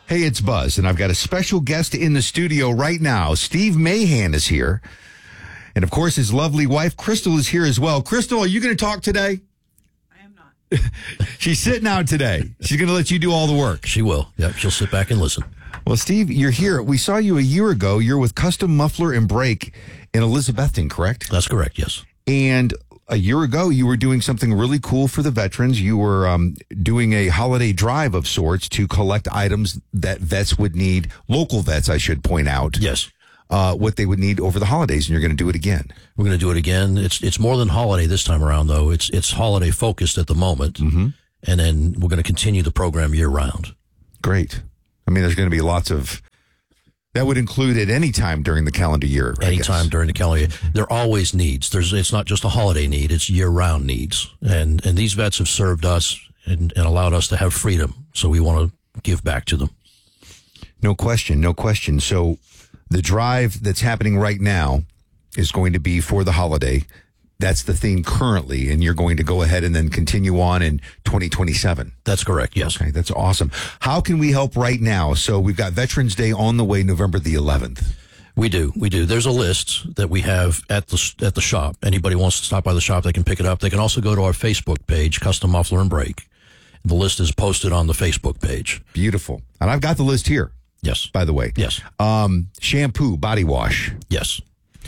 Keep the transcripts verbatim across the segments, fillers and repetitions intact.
Hey, it's Buzz, and I've got a special guest in the studio right now. Steve Mahan is here. And, of course, his lovely wife, Crystal, is here as well. Crystal, are you going to talk today? I am not. She's sitting out today. She's going to let you do all the work. She will. Yep, she'll sit back and listen. Well, Steve, you're here. We saw you a year ago. You're with Custom Muffler and Brake in Elizabethton, correct? That's correct, yes. And a year ago, you were doing something really cool for the veterans. You were um, doing a holiday drive of sorts to collect items that vets would need, local vets, I should point out. Yes. Uh, what they would need over the holidays, and you're going to do it again. We're going to do it again. It's it's more than holiday this time around, though. It's it's holiday focused at the moment, mm-hmm. and then we're going to continue the program year round. Great. I mean, there's going to be lots of. That would include at any time during the calendar year. Any time during the calendar year. There are always needs. There's it's not just a holiday need; it's year round needs. And and these vets have served us and, and allowed us to have freedom. So we want to give back to them. No question. No question. So. The drive that's happening right now is going to be for the holiday. That's the theme currently, and you're going to go ahead and then continue on in twenty twenty-seven. That's correct, yes. Okay, that's awesome. How can we help right now? So we've got Veterans Day on the way, November the eleventh. We do, we do. There's a list that we have at the at the shop. Anybody wants to stop by the shop, they can pick it up. They can also go to our Facebook page, Custom Muffler and Brake. The list is posted on the Facebook page. Beautiful. And I've got the list here. Yes. By the way. Yes. Um, shampoo, body wash. Yes.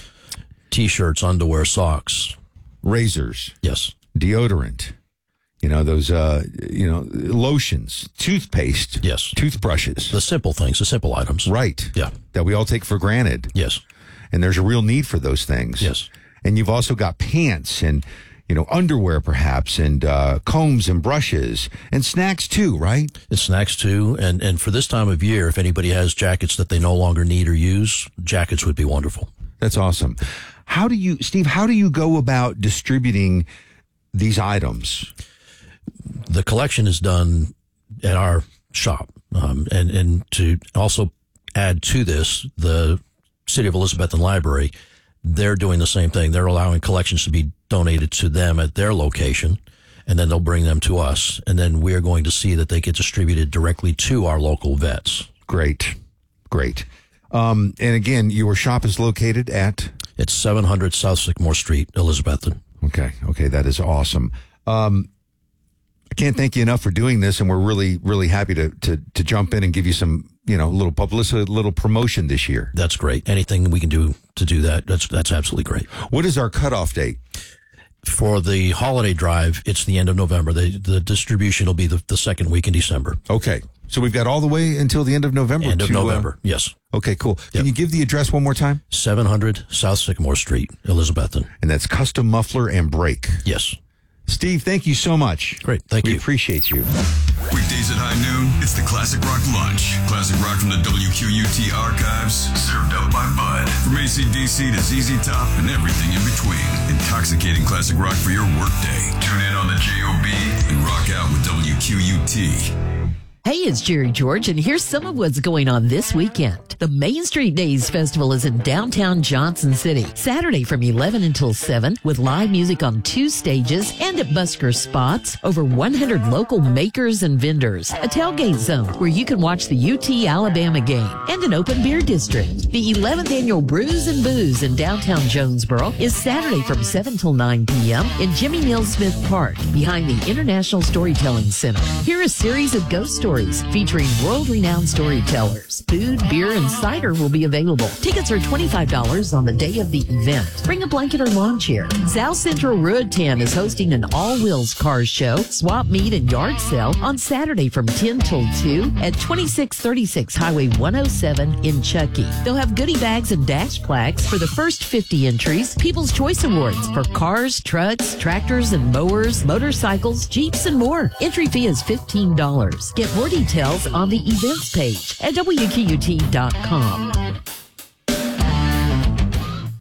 T-shirts, underwear, socks. Razors. Yes. Deodorant. You know, those, uh, you know, lotions, toothpaste. Yes. Toothbrushes. The simple things, the simple items. Right. Yeah. That we all take for granted. Yes. And there's a real need for those things. Yes. And you've also got pants and, you know, underwear perhaps, and uh, combs and brushes and snacks too, right? It's snacks too. And, and for this time of year, if anybody has jackets that they no longer need or use, jackets would be wonderful. That's awesome. How do you, Steve, how do you go about distributing these items? The collection is done at our shop. Um, and, and to also add to this, the City of Elizabethton Library, they're doing the same thing. They're allowing collections to be donated to them at their location, and then they'll bring them to us. And then we're going to see that they get distributed directly to our local vets. Great. Great. Um, and again, your shop is located at? It's seven hundred South Sycamore Street, Elizabethton. Okay. Okay. That is awesome. Um, I can't thank you enough for doing this, and we're really, really happy to, to, to jump in and give you some, you know, little publicity, little promotion this year. That's great. Anything we can do to do that, that's, that's absolutely great. What is our cutoff date? For the holiday drive, it's the end of November. The, the distribution will be the, the second week in December. Okay. So we've got all the way until the end of November. End of to, November, uh, yes. Okay, cool. Can Yep. you give the address one more time? seven hundred South Sycamore Street, Elizabethton. And that's Custom Muffler and Brake. Yes. Steve, thank you so much. Great, thank we you. We appreciate you. Weekdays at high noon, it's the Classic Rock Lunch. Classic rock from the W Q U T archives, served up by Bud. From A C D C to Z Z Top and everything in between. Intoxicating classic rock for your workday. Tune in on the J O B and rock out with W Q U T. Hey, it's Jerry George, and here's some of what's going on this weekend. The Main Street Days Festival is in downtown Johnson City, Saturday from eleven until seven, with live music on two stages and at busker spots, over one hundred local makers and vendors, a tailgate zone where you can watch the U T Alabama game, and an open beer district. The eleventh annual Brews and Booze in downtown Jonesboro is Saturday from seven till nine p.m. in Jimmy Neal Smith Park, behind the International Storytelling Center. Hear a series of ghost stories featuring world-renowned storytellers. Food, beer, and cider will be available. Tickets are twenty-five dollars on the day of the event. Bring a blanket or lawn chair. South Central Ruatan is hosting an all-wheels cars show, swap meet, and yard sale on Saturday from ten till two at twenty-six thirty-six Highway one oh seven in Chuckey. They'll have goodie bags and dash plaques for the first fifty entries, People's Choice Awards for cars, trucks, tractors, and mowers, motorcycles, Jeeps, and more. Entry fee is fifteen dollars. Get more details on the events page at W Q U T dot com.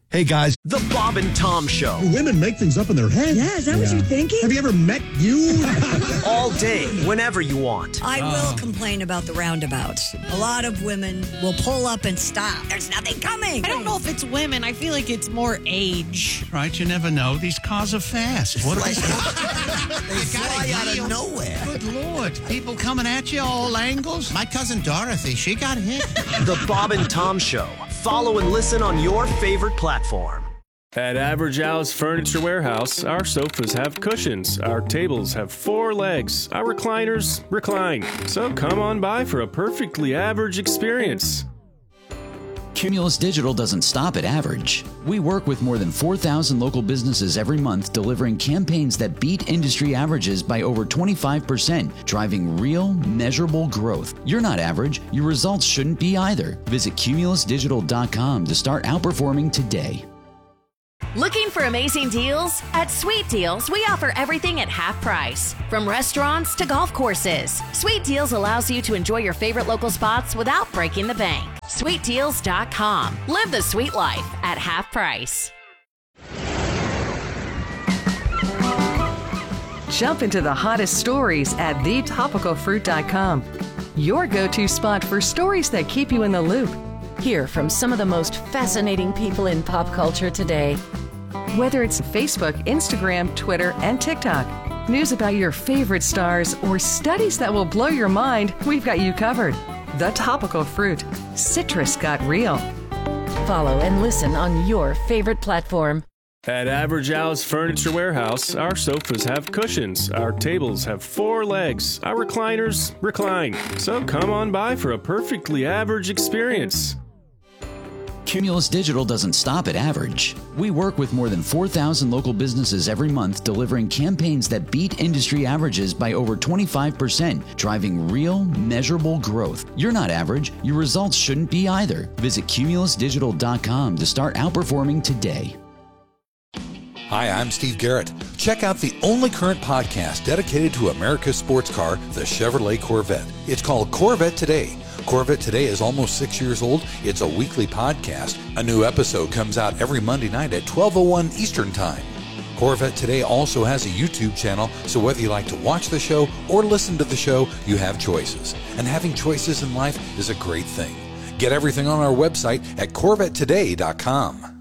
Hey, guys. The Bob and Tom Show. Women make things up in their head. Yeah, is that yeah. what you're thinking? Have you ever met you? All day, whenever you want. I will complain about the roundabouts. A lot of women will pull up and stop. There's nothing coming. I don't know if it's women. I feel like it's more age. Right, you never know. These cars are fast. What they fly out of nowhere. Good Lord. People coming at you all angles. My cousin Dorothy, she got hit. The Bob and Tom Show. Follow and listen on your favorite platform. At Average Al's Furniture Warehouse, our sofas have cushions, our tables have four legs, our recliners recline. So come on by for a perfectly average experience. Cumulus Digital doesn't stop at average. We work with more than four thousand local businesses every month, delivering campaigns that beat industry averages by over twenty-five percent, driving real, measurable growth. You're not average. Your results shouldn't be either. Visit cumulus digital dot com to start outperforming today. Looking for amazing deals? At Sweet Deals, we offer everything at half price. From restaurants to golf courses, Sweet Deals allows you to enjoy your favorite local spots without breaking the bank. sweet deals dot com. Live the sweet life at half price. Jump into the hottest stories at the topical fruit dot com. Your go-to spot for stories that keep you in the loop. Hear from some of the most fascinating people in pop culture today. Whether it's Facebook, Instagram, Twitter, and TikTok, news about your favorite stars, or studies that will blow your mind, we've got you covered. The Topical Fruit. Citrus got real. Follow and listen on your favorite platform. At Average Al's Furniture Warehouse, our sofas have cushions, our tables have four legs, our recliners recline. So come on by for a perfectly average experience. Cumulus Digital doesn't stop at average. We work with more than four thousand local businesses every month, delivering campaigns that beat industry averages by over twenty-five percent, driving real, measurable growth. You're not average. Your results shouldn't be either. Visit cumulus digital dot com to start outperforming today. Hi, I'm Steve Garrett. Check out the only current podcast dedicated to America's sports car, the Chevrolet Corvette. It's called Corvette Today. Corvette Today is almost six years old. It's a weekly podcast. A new episode comes out every Monday night at twelve oh one Eastern Time. Corvette Today also has a YouTube channel, so whether you like to watch the show or listen to the show, you have choices. And having choices in life is a great thing. Get everything on our website at corvette today dot com.